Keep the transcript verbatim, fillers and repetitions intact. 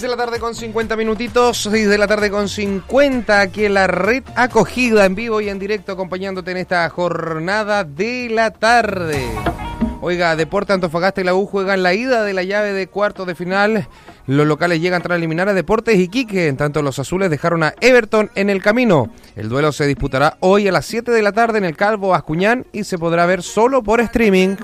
de la tarde con cincuenta minutitos, seis de la tarde con cincuenta, aquí en la red acogida en vivo y en directo, acompañándote en esta jornada de la tarde. Oiga, Deportes Antofagasta y la U juegan la ida de la llave de cuartos de final. Los locales llegan tras eliminar a Deportes Iquique, en tanto los azules dejaron a Everton en el camino. El duelo se disputará hoy a las siete de la tarde en el Calvo Bascuñán y se podrá ver solo por streaming.